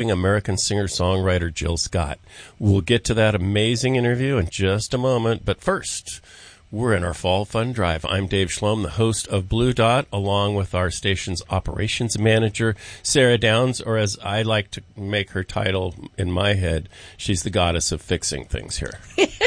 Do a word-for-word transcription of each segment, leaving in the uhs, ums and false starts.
rising American singer-songwriter Jill Scott. We'll get to that amazing interview in just a moment, but first, we're in our Fall Fun Drive. I'm Dave Schloem, the host of Blue Dot, along with our station's operations manager, Sarah Downs, or as I like to make her title in my head, she's the goddess of fixing things here.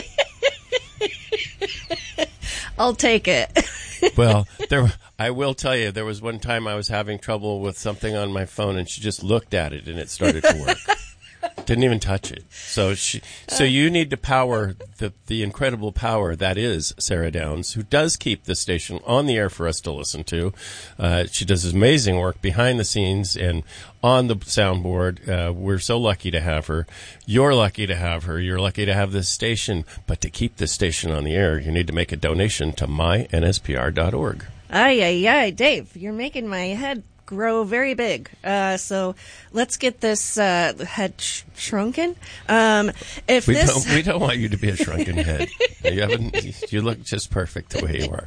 I'll take it. Well, there, I will tell you, there was one time I was having trouble with something on my phone, and she just looked at it, and it started to work. Didn't even touch it. So she, so you need to power the the incredible power that is Sarah Downs, who does keep the station on the air for us to listen to. Uh, she does amazing work behind the scenes and on the soundboard. Uh, we're so lucky to have her. You're lucky to have her. You're lucky to have this station. But to keep this station on the air, you need to make a donation to my N S P R dot org. Ay, ay, ay, Dave, you're making my head grow very big. Uh, so let's get this uh, head sh- shrunken. Um, if we this... don't, we don't want you to be a shrunken head. You haven't. You look just perfect the way you are.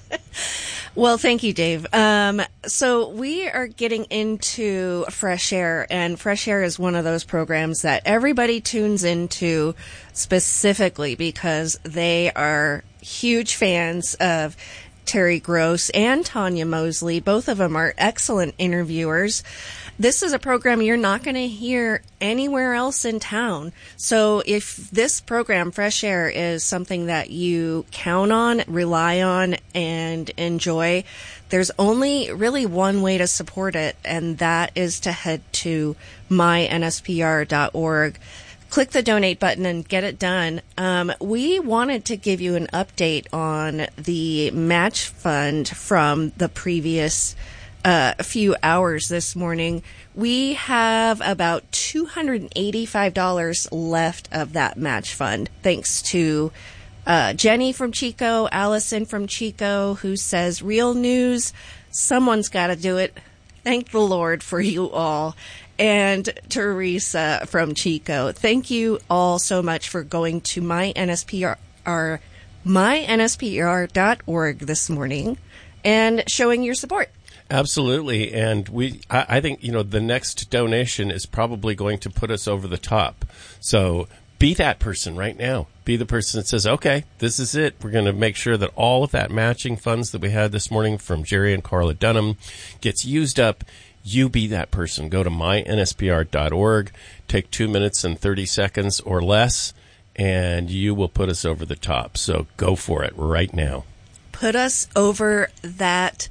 Well, thank you, Dave. Um, so we are getting into Fresh Air, and Fresh Air is one of those programs that everybody tunes into specifically because they are huge fans of Terry Gross and Tanya Mosley. Both of them are excellent interviewers. This is a program you're not going to hear anywhere else in town. So if this program, Fresh Air, is something that you count on, rely on, and enjoy, there's only really one way to support it, and that is to head to my N S P R dot org. Click the donate button and get it done. Um, we wanted to give you an update on the match fund from the previous uh, few hours this morning. We have about two hundred eighty-five dollars left of that match fund, thanks to uh, Jenny from Chico, Allison from Chico, who says, real news, someone's got to do it. Thank the Lord for you all. And Teresa from Chico. Thank you all so much for going to my N S P R, my N S P R dot org this morning and showing your support. Absolutely. And we, I, I think, you know, the next donation is probably going to put us over the top. So be that person right now. Be the person that says, okay, this is it. We're going to make sure that all of that matching funds that we had this morning from Jerry and Carla Dunham gets used up. You be that person. Go to my N S P R dot org, take two minutes and thirty seconds or less, and you will put us over the top. So go for it right now. Put us over that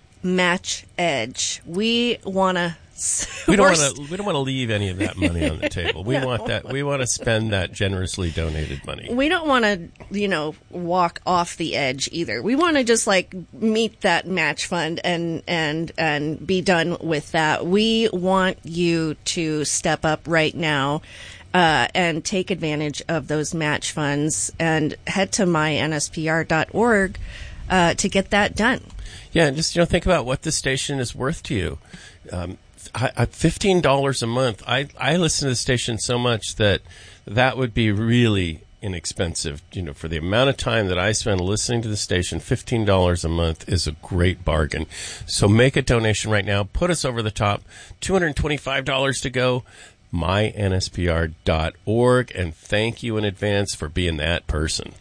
match edge. We want to... We don't want to. We don't want to leave any of that money on the table. We no. want that. We want to spend that generously donated money. We don't want to, you know, walk off the edge either. We want to just like meet that match fund and and and be done with that. We want you to step up right now uh, and take advantage of those match funds and head to my N S P R dot org uh, to get that done. Yeah, and just you know, think about what this station is worth to you. Um, I, I, fifteen dollars a month. I, I listen to the station so much that that would be really inexpensive. You know, for the amount of time that I spend listening to the station, fifteen dollars a month is a great bargain. So make a donation right now. Put us over the top. two hundred twenty-five dollars to go. my N S P R dot org. And thank you in advance for being that person.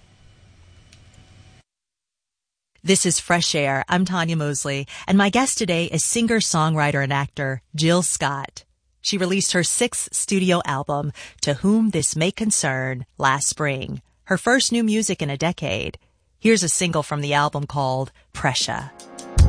This is Fresh Air. I'm Tanya Mosley, and my guest today is singer, songwriter, and actor Jill Scott. She released her sixth studio album, To Whom This May Concern, last spring, her first new music in a decade. Here's a single from the album called Pressure.